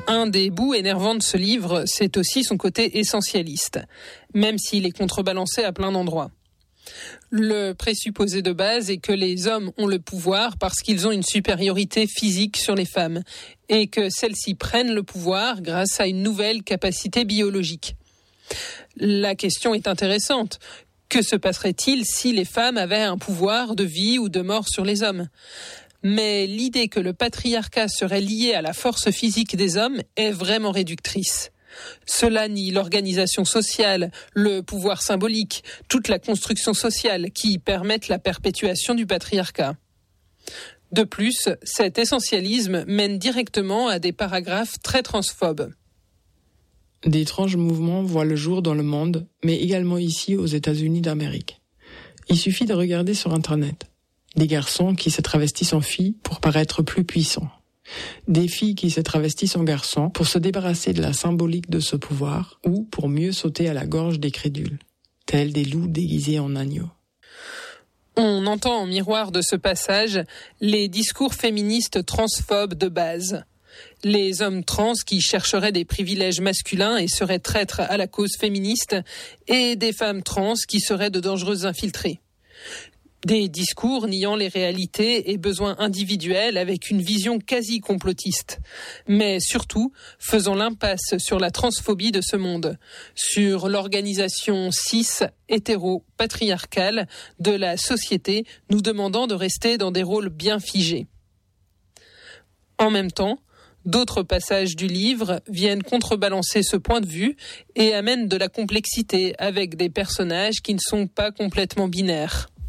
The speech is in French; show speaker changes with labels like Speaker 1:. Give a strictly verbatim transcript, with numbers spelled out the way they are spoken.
Speaker 1: Un des bouts énervants de ce livre, c'est aussi son côté essentialiste, même s'il est contrebalancé à plein d'endroits. Le présupposé de base est que les hommes ont le pouvoir parce qu'ils ont une supériorité physique sur les femmes et que celles-ci prennent le pouvoir grâce à une nouvelle capacité biologique. La question est intéressante. Que se passerait-il si les femmes avaient un pouvoir de vie ou de mort sur les hommes ? Mais l'idée que le patriarcat serait lié à la force physique des hommes est vraiment réductrice. Cela nie l'organisation sociale, le pouvoir symbolique, toute la construction sociale qui permettent la perpétuation du patriarcat. De plus, cet essentialisme mène directement à des paragraphes très transphobes.
Speaker 2: D'étranges mouvements voient le jour dans le monde, mais également ici aux États-Unis d'Amérique. Il suffit de regarder sur Internet. Des garçons qui se travestissent en filles pour paraître plus puissants. Des filles qui se travestissent en garçons pour se débarrasser de la symbolique de ce pouvoir ou pour mieux sauter à la gorge des crédules, tels des loups déguisés en agneaux.
Speaker 1: On entend en miroir de ce passage les discours féministes transphobes de base. Les hommes trans qui chercheraient des privilèges masculins et seraient traîtres à la cause féministe et des femmes trans qui seraient de dangereuses infiltrées. Des discours niant les réalités et besoins individuels avec une vision quasi complotiste, mais surtout faisant l'impasse sur la transphobie de ce monde, sur l'organisation cis, hétéro, patriarcale de la société, nous demandant de rester dans des rôles bien figés. En même temps, d'autres passages du livre viennent contrebalancer ce point de vue et amènent de la complexité avec des personnages qui ne sont pas complètement binaires.